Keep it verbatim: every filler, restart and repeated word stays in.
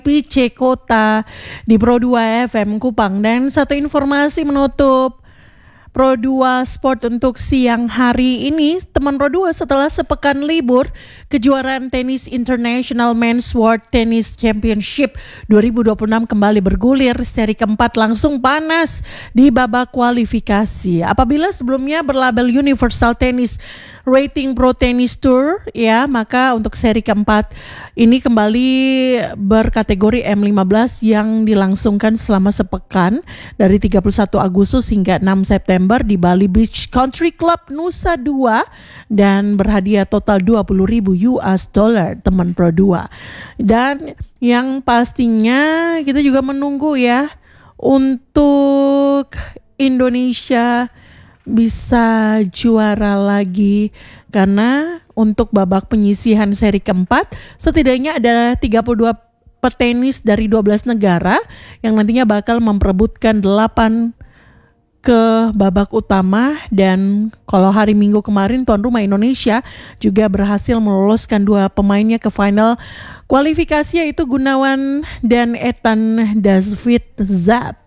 P C Kota di Pro dua F M Kupang. Dan satu informasi menutup Pro dua Sport untuk siang hari ini, teman Pro dua setelah sepekan libur, kejuaraan tenis International Men's World Tennis Championship dua ribu dua puluh enam kembali bergulir. Seri keempat langsung panas di babak kualifikasi. Apabila sebelumnya berlabel Universal Tennis Rating Pro Tennis Tour, ya, maka untuk seri keempat ini kembali berkategori M lima belas yang dilangsungkan selama sepekan dari tiga puluh satu Agustus hingga enam September di Bali Beach Country Club Nusa Dua dan berhadiah total dua puluh ribu U S dollar teman Pro dua. Dan yang pastinya kita juga menunggu ya untuk Indonesia bisa juara lagi, karena untuk babak penyisihan seri keempat setidaknya ada tiga puluh dua petenis dari dua belas negara yang nantinya bakal memperebutkan delapan ke babak utama. Dan kalau hari Minggu kemarin tuan rumah Indonesia juga berhasil meloloskan dua pemainnya ke final kualifikasi, yaitu Gunawan dan Ethan David Zat.